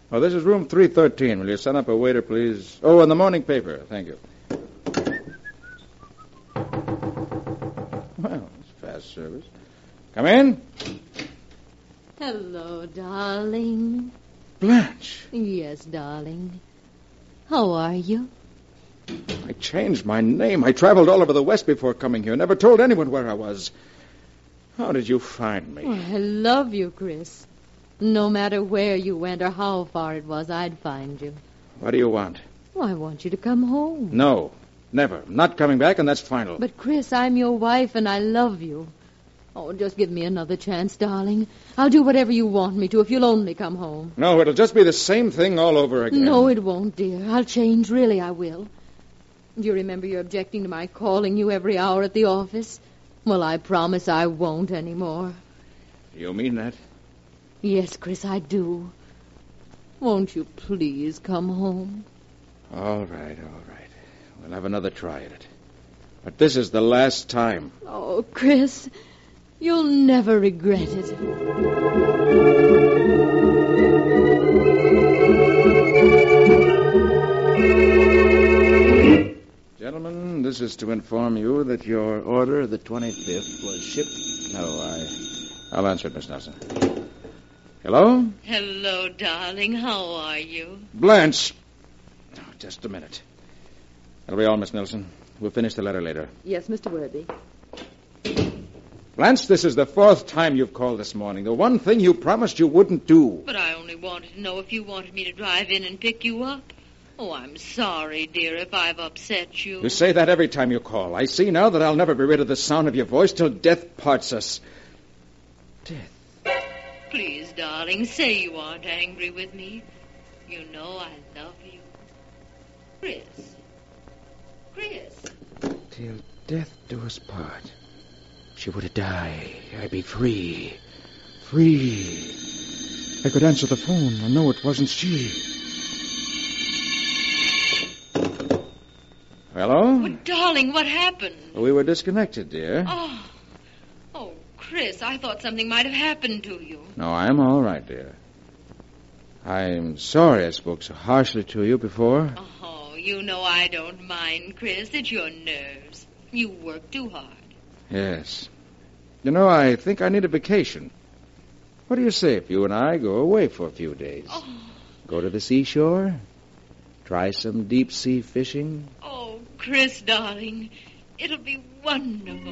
Oh, this is room 313. Will you send up a waiter, please? Oh, and the morning paper. Thank you. Well, it's fast service. Come in. Hello, darling. Blanche. Yes, darling. How are you? I changed my name. I traveled all over the West before coming here. Never told anyone where I was. How did you find me? Oh, I love you, Chris. No matter where you went or how far it was, I'd find you. What do you want? Oh, I want you to come home. No, never. I'm not coming back, and that's final. But, Chris, I'm your wife, and I love you. Oh, just give me another chance, darling. I'll do whatever you want me to if you'll only come home. No, it'll just be the same thing all over again. No, it won't, dear. I'll change. Really, I will. Do you remember your objecting to my calling you every hour at the office? Well, I promise I won't anymore. You mean that? Yes, Chris, I do. Won't you please come home? All right. We'll have another try at it. But this is the last time. Oh, Chris, you'll never regret it. Gentlemen, this is to inform you that your order of the 25th was shipped. No, I'll answer it, Miss Nelson. Hello? Hello, darling. How are you? Blanche. Oh, just a minute. That'll be all, Miss Nelson. We'll finish the letter later. Yes, Mr. Worthy. Blanche, this is the 4th time you've called this morning. The one thing you promised you wouldn't do. But I only wanted to know if you wanted me to drive in and pick you up. Oh, I'm sorry, dear, if I've upset you. You say that every time you call. I see now that I'll never be rid of the sound of your voice till death parts us. Death. Please, darling, say you aren't angry with me. You know I love you. Chris. Till death do us part. If she were to die, I'd be free. Free. I could answer the phone and know it wasn't she. Hello? Oh, darling, what happened? We were disconnected, dear. Oh, Chris, I thought something might have happened to you. No, I'm all right, dear. I'm sorry I spoke so harshly to you before. Oh, you know I don't mind, Chris. It's your nerves. You work too hard. Yes. You know, I think I need a vacation. What do you say if you and I go away for a few days? Oh. Go to the seashore? Try some deep-sea fishing? Oh, Chris, darling, it'll be wonderful.